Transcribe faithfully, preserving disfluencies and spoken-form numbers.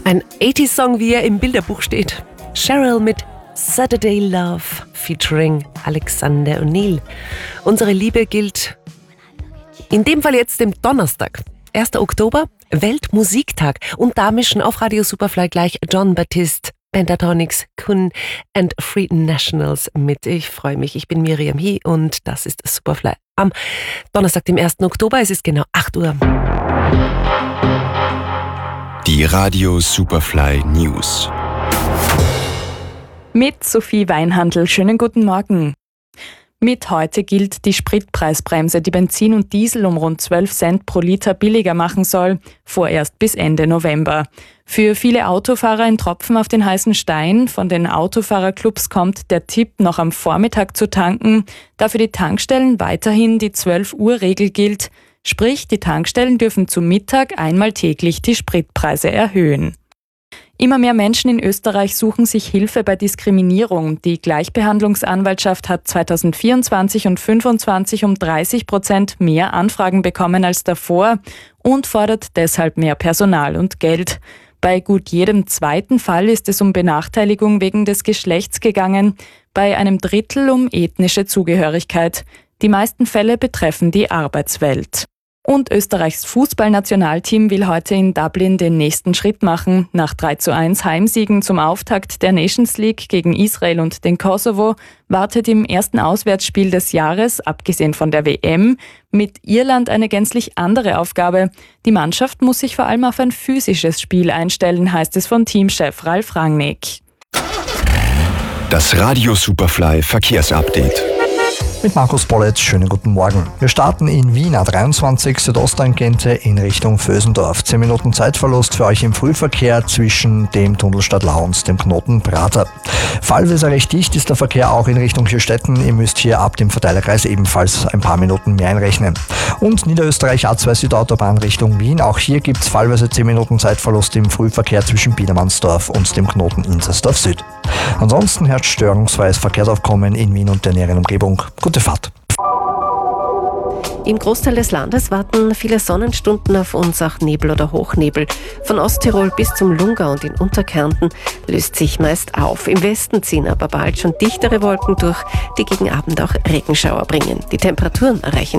Ein achtziger-Song, wie er im Bilderbuch steht. Cheryl mit Saturday Love featuring Alexander O'Neal. Unsere Liebe gilt in dem Fall jetzt dem Donnerstag, erster Oktober, Weltmusiktag. Und da mischen auf Radio Superfly gleich Jon Batiste, Pentatonix, Kun and Free Nationals mit. Ich freue mich, ich bin Miriam Hie und das ist Superfly am Donnerstag, dem ersten Oktober. Es ist genau acht Uhr. Die Radio Superfly News. Mit Sophie Weinhandl. Schönen guten Morgen. Mit heute gilt die Spritpreisbremse, die Benzin und Diesel um rund zwölf Cent pro Liter billiger machen soll, vorerst bis Ende November. Für viele Autofahrer ein Tropfen auf den heißen Stein. Von den Autofahrerclubs kommt der Tipp, noch am Vormittag zu tanken, da für die Tankstellen weiterhin die zwölf Uhr Regel gilt. Sprich, die Tankstellen dürfen zu Mittag einmal täglich die Spritpreise erhöhen. Immer mehr Menschen in Österreich suchen sich Hilfe bei Diskriminierung. Die Gleichbehandlungsanwaltschaft hat zweitausendvierundzwanzig und fünfundzwanzig um dreißig Prozent mehr Anfragen bekommen als davor und fordert deshalb mehr Personal und Geld. Bei gut jedem zweiten Fall ist es um Benachteiligung wegen des Geschlechts gegangen, bei einem Drittel um ethnische Zugehörigkeit. Die meisten Fälle betreffen die Arbeitswelt. Und Österreichs Fußballnationalteam will heute in Dublin den nächsten Schritt machen. Nach drei zu eins Heimsiegen zum Auftakt der Nations League gegen Israel und den Kosovo wartet im ersten Auswärtsspiel des Jahres, abgesehen von der W M, mit Irland eine gänzlich andere Aufgabe. Die Mannschaft muss sich vor allem auf ein physisches Spiel einstellen, heißt es von Teamchef Ralf Rangnick. Das Radio Superfly Verkehrsupdate. Mit Markus Bolletz, schönen guten Morgen. Wir starten in Wien A dreiundzwanzig Südosttangente in Richtung Vösendorf. zehn Minuten Zeitverlust für euch im Frühverkehr zwischen dem Tunnel Stadtlau und dem Knoten Prater. Fallweise recht dicht ist der Verkehr auch in Richtung Hirstetten. Ihr müsst hier ab dem Verteilerkreis ebenfalls ein paar Minuten mehr einrechnen. Und Niederösterreich A zwei Südautobahn Richtung Wien. Auch hier gibt es fallweise zehn Minuten Zeitverlust im Frühverkehr zwischen Biedermannsdorf und dem Knoten Inzersdorf Süd. Ansonsten herrscht störungsfreies Verkehrsaufkommen in Wien und der näheren Umgebung. Gute Fahrt. Im Großteil des Landes warten viele Sonnenstunden auf uns, auch Nebel oder Hochnebel. Von Osttirol bis zum Lungau und in Unterkärnten löst sich meist auf. Im Westen ziehen aber bald schon dichtere Wolken durch, die gegen Abend auch Regenschauer bringen. Die Temperaturen erreichen